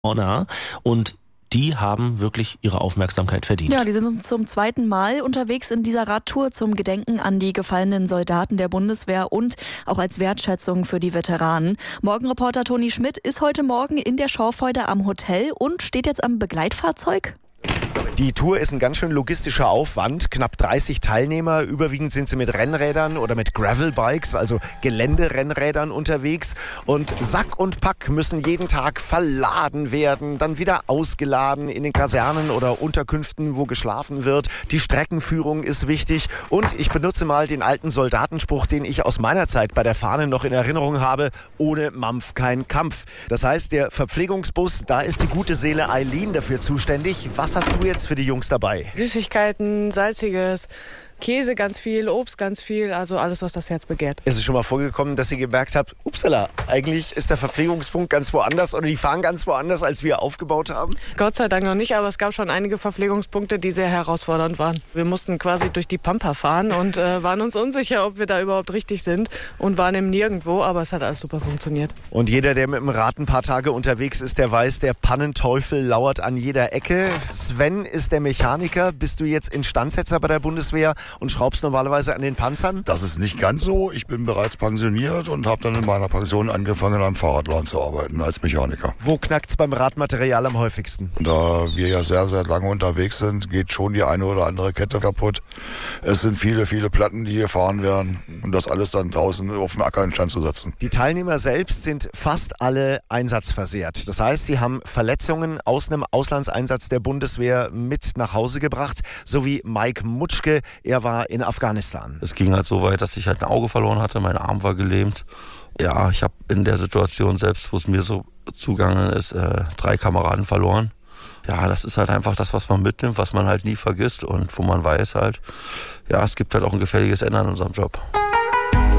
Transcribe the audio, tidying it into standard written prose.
Honor und die haben wirklich ihre Aufmerksamkeit verdient. Ja, die sind zum zweiten Mal unterwegs in dieser Radtour zum Gedenken an die gefallenen Soldaten der Bundeswehr und auch als Wertschätzung für die Veteranen. Morgenreporter Toni Schmidt ist heute Morgen in der Schorfheide am Hotel und steht jetzt am Begleitfahrzeug. Die Tour ist ein ganz schön logistischer Aufwand. Knapp 30 Teilnehmer. Überwiegend sind sie mit Rennrädern oder mit Gravelbikes, also Geländerennrädern unterwegs. Und Sack und Pack müssen jeden Tag verladen werden, dann wieder ausgeladen in den Kasernen oder Unterkünften, wo geschlafen wird. Die Streckenführung ist wichtig. Und ich benutze mal den alten Soldatenspruch, den ich aus meiner Zeit bei der Fahne noch in Erinnerung habe: Ohne Mampf kein Kampf. Das heißt, der Verpflegungsbus, da ist die gute Seele Eileen dafür zuständig. Was hast du jetzt für die Jungs dabei? Süßigkeiten, Salziges, Käse ganz viel, Obst ganz viel, also alles, was das Herz begehrt. Ist es schon mal vorgekommen, dass ihr gemerkt habt, upsala, eigentlich ist der Verpflegungspunkt ganz woanders oder die fahren ganz woanders, als wir aufgebaut haben? Gott sei Dank noch nicht, aber es gab schon einige Verpflegungspunkte, die sehr herausfordernd waren. Wir mussten quasi durch die Pampa fahren und waren uns unsicher, ob wir da überhaupt richtig sind und waren im Nirgendwo, aber es hat alles super funktioniert. Und jeder, der mit dem Rad ein paar Tage unterwegs ist, der weiß, der Pannenteufel lauert an jeder Ecke. Sven ist der Mechaniker. Bist du jetzt Instandsetzer bei der Bundeswehr und schraubst normalerweise an den Panzern? Das ist nicht ganz so. Ich bin bereits pensioniert und habe dann in meiner Pension angefangen, am Fahrradladen zu arbeiten als Mechaniker. Wo knackt's beim Radmaterial am häufigsten? Da wir ja sehr, sehr lange unterwegs sind, geht schon die eine oder andere Kette kaputt. Es sind viele, viele Platten, die gefahren werden, und das alles dann draußen auf dem Acker in Stand zu setzen. Die Teilnehmer selbst sind fast alle einsatzversehrt. Das heißt, sie haben Verletzungen aus einem Auslandseinsatz der Bundeswehr mit nach Hause gebracht, so wie Mike Mutschke. Er war in Afghanistan. Es ging halt so weit, dass ich halt ein Auge verloren hatte, mein Arm war gelähmt. Ja, ich habe in der Situation selbst, wo es mir so zugangen ist, 3 Kameraden verloren. Ja, das ist halt einfach das, was man mitnimmt, was man halt nie vergisst und wo man weiß halt, ja, es gibt halt auch ein gefährliches Ende an unserem Job.